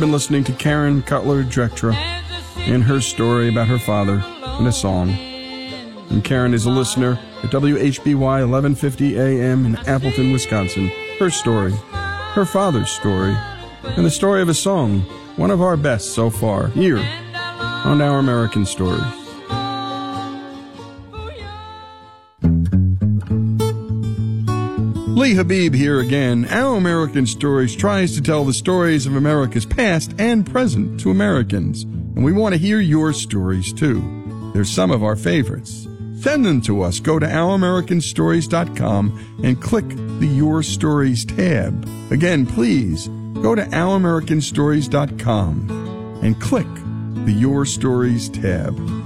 been listening to Karen Cutler-Drektra and her story about her father in a song. And Karen is a listener at WHBY 1150 AM in Appleton, Wisconsin. Her story, her father's story, and the story of a song, one of our best so far, here on Our American Stories. Lee Habib here again. Our American Stories tries to tell the stories of America's past and present to Americans. And we want to hear your stories, too. They're some of our favorites. Send them to us. Go to OurAmericanStories.com and click the Your Stories tab. Again, please, go to OurAmericanStories.com and click the Your Stories tab.